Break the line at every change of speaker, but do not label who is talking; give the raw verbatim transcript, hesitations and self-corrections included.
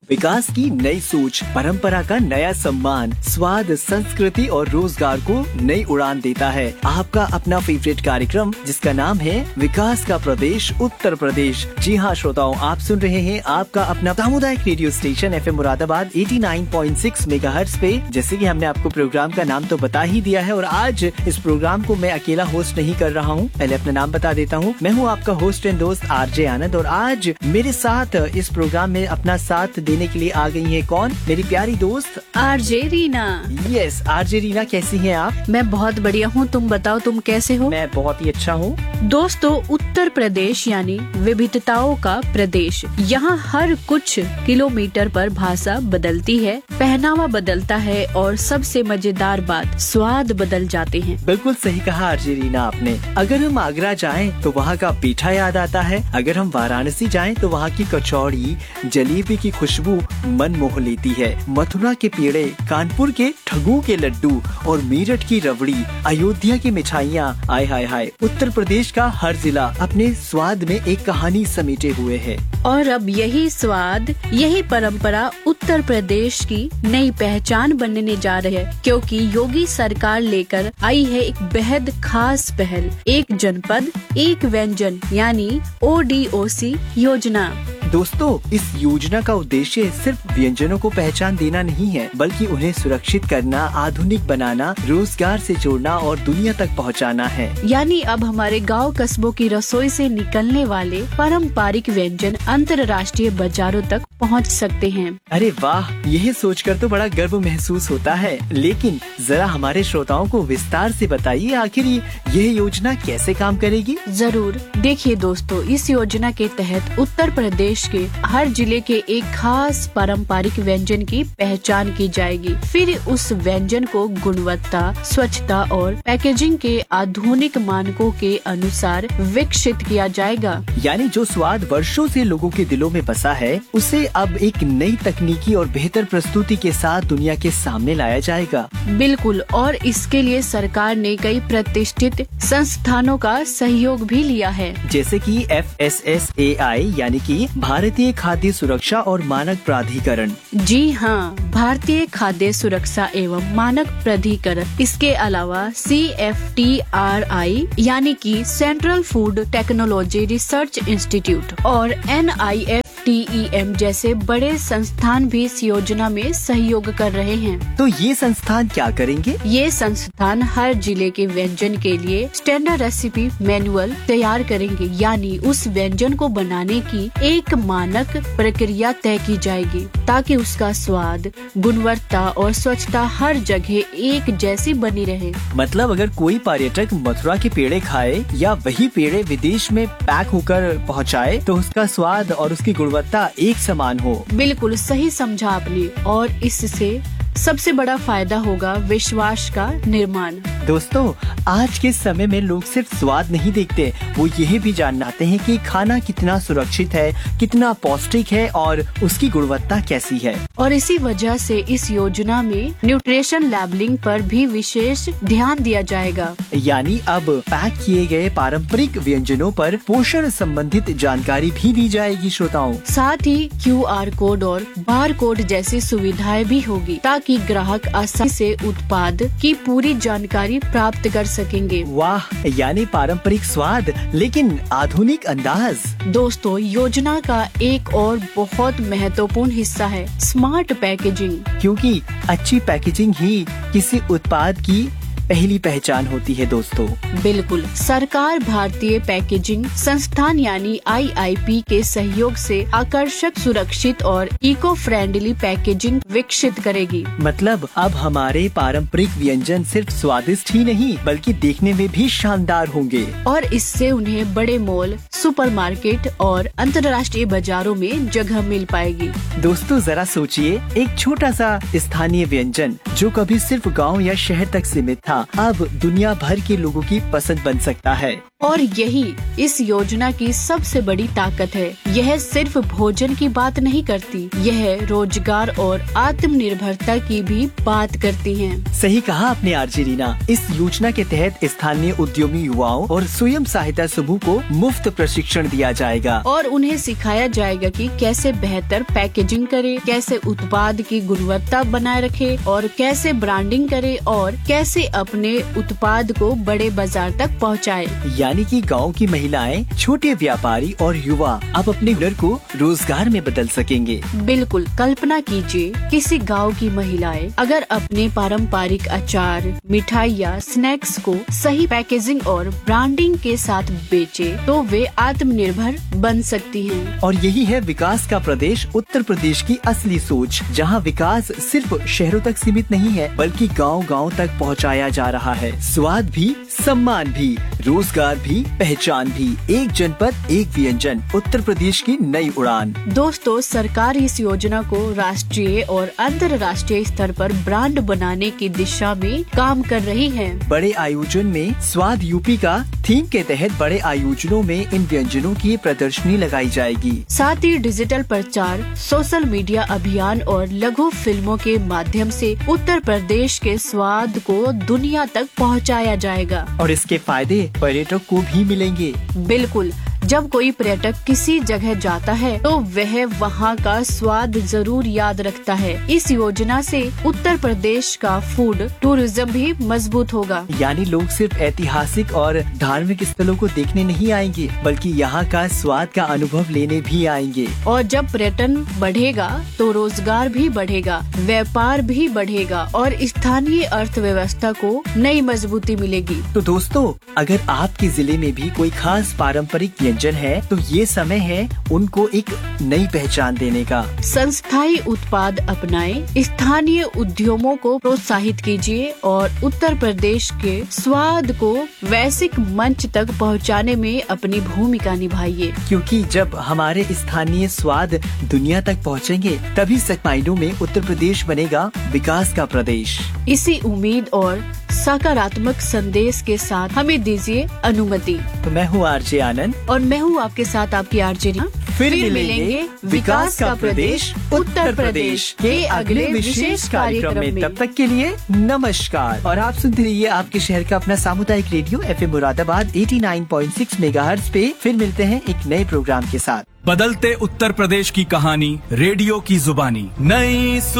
विकास की नई सोच, परंपरा का नया सम्मान, स्वाद, संस्कृति और रोजगार को नई उड़ान देता है। आपका अपना फेवरेट कार्यक्रम जिसका नाम है विकास का प्रदेश उत्तर प्रदेश। जी हाँ श्रोताओं, आप सुन रहे हैं आपका अपना सामुदायिक radio station F M Moradabad नवासी पॉइंट छह मेगाहर्ट्ज पे। जैसे कि हमने आपको प्रोग्राम का नाम तो बता ही दिया है और आज इस प्रोग्राम को मैं अकेला होस्ट नहीं कर रहा हूँ। पहले अपना नाम बता देता हूँ। मैं हूँ आपका होस्ट एंड दोस्त आरजे आनंद और आज मेरे साथ इस प्रोग्राम में अपना साथ देने के लिए आ गई है कौन? मेरी प्यारी दोस्त
RJ Reena.
Yes RJ Reena, कैसी हैं आप?
मैं बहुत बढ़िया हूँ, तुम बताओ तुम कैसे हो?
मैं बहुत ही अच्छा हूँ।
दोस्तों, उत्तर प्रदेश यानी विविधताओं का प्रदेश। यहाँ हर कुछ किलोमीटर पर भाषा बदलती है, पहनावा बदलता है और सबसे मजेदार बात, स्वाद बदल जाते हैं।
बिल्कुल सही कहा आरजे रीना आपने। अगर हम आगरा जाएं तो वहाँ का पीठा याद आता है। अगर हम वाराणसी जाएं तो वहाँ की कचौड़ी, जलेबी की खुशबू मन मोह लेती है। मथुरा के पेड़े, कानपुर के ठगू के लड्डू और मेरठ की रबड़ी, अयोध्या की मिठाइयाँ, आय हाय हाय। उत्तर प्रदेश का हर जिला अपने स्वाद में एक कहानी समेटे हुए है।
और अब यही स्वाद, यही परंपरा उत्तर प्रदेश की नई पहचान बनने जा रही है, क्योंकि योगी सरकार लेकर आई है एक बेहद खास पहल, एक जनपद एक व्यंजन यानी ओ डी ओ सी योजना।
दोस्तों, इस योजना का उद्देश्य सिर्फ व्यंजनों को पहचान देना नहीं है, बल्कि उन्हें सुरक्षित करना, आधुनिक बनाना, रोजगार से जोड़ना और दुनिया तक पहुंचाना है।
यानी अब हमारे गांव कस्बों की रसोई से निकलने वाले पारंपरिक व्यंजन अंतर्राष्ट्रीय बाजारों तक पहुंच सकते हैं।
अरे वाह, यह सोचकर तो बड़ा गर्व महसूस होता है। लेकिन जरा हमारे श्रोताओं को विस्तार से बताइए, आखिर यह योजना कैसे काम करेगी?
जरूर। देखिए दोस्तों, इस योजना के तहत उत्तर प्रदेश के हर जिले के एक खास पारंपरिक व्यंजन की पहचान की जाएगी। फिर उस व्यंजन को गुणवत्ता, स्वच्छता और पैकेजिंग के आधुनिक मानकों के अनुसार विकसित किया जाएगा।
यानी जो स्वाद वर्षों से लोगों के दिलों में बसा है, उसे अब एक नई तकनीकी और बेहतर प्रस्तुति के साथ दुनिया के सामने लाया जाएगा।
बिल्कुल, और इसके लिए सरकार ने कई प्रतिष्ठित संस्थानों का सहयोग भी लिया है,
जैसे कि एफ एस एस ए आई यानी कि भारतीय खाद्य सुरक्षा और मानक प्राधिकरण।
जी हाँ, भारतीय खाद्य सुरक्षा एवं मानक प्राधिकरण। इसके अलावा सी एफ टी आर आई यानी कि central food technology research institute और N I F T E M जैसे बड़े संस्थान भी इस योजना में सहयोग कर रहे हैं।
तो ये संस्थान क्या करेंगे?
ये संस्थान हर जिले के व्यंजन के लिए स्टैंडर्ड रेसिपी मैनुअल तैयार करेंगे, यानी उस व्यंजन को बनाने की एक मानक प्रक्रिया तय की जाएगी, ताकि उसका स्वाद, गुणवत्ता और स्वच्छता हर जगह एक जैसी बनी रहे।
मतलब अगर कोई पर्यटक मथुरा के पेड़े खाए या वही पेड़े विदेश में पैक होकर पहुंचाए, तो उसका स्वाद और उसकी गुणवत्ता एक समान हो।
बिल्कुल सही समझा आपने, और इससे सबसे बड़ा फायदा होगा विश्वास का निर्माण।
दोस्तों, आज के समय में लोग सिर्फ स्वाद नहीं देखते, वो यह भी जानना चाहते हैं कि खाना कितना सुरक्षित है, कितना पौष्टिक है और उसकी गुणवत्ता कैसी है।
और इसी वजह से इस योजना में न्यूट्रिशन लेबलिंग पर भी विशेष ध्यान दिया जाएगा।
यानी अब पैक किए गए पारंपरिक व्यंजनों पर पोषण संबंधित जानकारी भी दी जाएगी श्रोताओं।
साथ ही क्यू आर कोड और बार कोड जैसी सुविधाएं भी होगी, ताकि ग्राहक आसानी से उत्पाद की पूरी जानकारी प्राप्त कर सकेंगे।
वाह, यानी पारंपरिक स्वाद लेकिन आधुनिक अंदाज।
दोस्तों, योजना का एक और बहुत महत्वपूर्ण हिस्सा है स्मार्ट पैकेजिंग,
क्योंकि अच्छी पैकेजिंग ही किसी उत्पाद की पहली पहचान होती है। दोस्तों,
बिल्कुल, सरकार भारतीय पैकेजिंग संस्थान यानी आई आई पी के सहयोग से आकर्षक, सुरक्षित और इको फ्रेंडली पैकेजिंग विकसित करेगी।
मतलब अब हमारे पारंपरिक व्यंजन सिर्फ स्वादिष्ट ही नहीं, बल्कि देखने में भी शानदार होंगे।
और इससे उन्हें बड़े मॉल, सुपरमार्केट और अंतर्राष्ट्रीय बाजारों में जगह मिल पाएगी।
दोस्तों, जरा सोचिए, एक छोटा सा स्थानीय व्यंजन जो कभी सिर्फ गाँव या शहर तक सीमित था, अब दुनिया भर के लोगों की पसंद बन सकता है।
और यही इस योजना की सबसे बड़ी ताकत है। यह सिर्फ भोजन की बात नहीं करती, यह रोजगार और आत्मनिर्भरता की भी बात करती है।
सही कहा आपने आरजे रीना। इस योजना के तहत स्थानीय उद्यमी युवाओं और स्वयं सहायता समूह को मुफ्त प्रशिक्षण दिया जाएगा
और उन्हें सिखाया जाएगा कि कैसे बेहतर पैकेजिंग करे, कैसे उत्पाद की गुणवत्ता बनाए रखे और कैसे ब्रांडिंग करे और कैसे अपने उत्पाद को बड़े बाजार तक पहुंचाए।
यानी कि गांव की महिलाएं, छोटे व्यापारी और युवा अब अपने हुनर को रोजगार में बदल सकेंगे।
बिल्कुल, कल्पना कीजिए किसी गांव की महिलाएं अगर अपने पारंपरिक अचार, मिठाई या स्नैक्स को सही पैकेजिंग और ब्रांडिंग के साथ बेचे तो वे आत्मनिर्भर बन सकती हैं।
और यही है विकास का प्रदेश उत्तर प्रदेश की असली सोच, जहां विकास सिर्फ शहरों तक सीमित नहीं है बल्कि गांव-गांव तक पहुंचाया जा रहा है। स्वाद भी, सम्मान भी, रोजगार भी, पहचान भी, एक जनपद एक व्यंजन, उत्तर प्रदेश की नई उड़ान।
दोस्तों, सरकार इस योजना को राष्ट्रीय और अंतर्राष्ट्रीय स्तर पर ब्रांड बनाने की दिशा में काम कर रही है।
बड़े आयोजन में स्वाद यूपी का थीम के तहत बड़े आयोजनों में इन व्यंजनों की प्रदर्शनी लगाई जाएगी।
साथ ही डिजिटल प्रचार, सोशल मीडिया अभियान और लघु फिल्मों के माध्यम से उत्तर प्रदेश के स्वाद को दुनिया तक पहुंचाया जाएगा।
और इसके फायदे पर्यटक को भी मिलेंगे।
बिल्कुल, जब कोई पर्यटक किसी जगह जाता है तो वह वहाँ का स्वाद जरूर याद रखता है। इस योजना से उत्तर प्रदेश का फूड टूरिज्म भी मजबूत होगा।
यानी लोग सिर्फ ऐतिहासिक और धार्मिक स्थलों को देखने नहीं आएंगे बल्कि यहाँ का स्वाद का अनुभव लेने भी आएंगे।
और जब पर्यटन बढ़ेगा तो रोजगार भी बढ़ेगा, व्यापार भी बढ़ेगा और स्थानीय अर्थव्यवस्था को नई मजबूती मिलेगी।
तो दोस्तों, अगर आपके जिले में भी कोई खास पारंपरिक व्यंजन है तो ये समय है उनको एक नई पहचान देने का।
संस्थाई उत्पाद अपनाएं, स्थानीय उद्यमों को प्रोत्साहित कीजिए और उत्तर प्रदेश के स्वाद को वैश्विक मंच तक पहुंचाने में अपनी भूमिका निभाइए।
क्योंकि जब हमारे स्थानीय स्वाद दुनिया तक पहुंचेंगे तभी सच मायनों में उत्तर प्रदेश बनेगा विकास का प्रदेश।
इसी उम्मीद और सकारात्मक संदेश के साथ हमें दीजिए अनुमति।
तो मैं हूँ आरजे आनंद
और मैं हूँ आपके साथ आपकी आरजे रीना।
फिर मिलेंगे विकास का प्रदेश उत्तर प्रदेश के अगले विशेष कार्यक्रम में। तब तक के लिए नमस्कार। और आप सुनते रहिए आपके शहर का अपना सामुदायिक रेडियो एफ एम मुरादाबाद नवासी पॉइंट छह मेगाहर्ट्ज पे। फिर मिलते हैं एक नए प्रोग्राम के साथ।
बदलते उत्तर प्रदेश की कहानी रेडियो की जुबानी। नई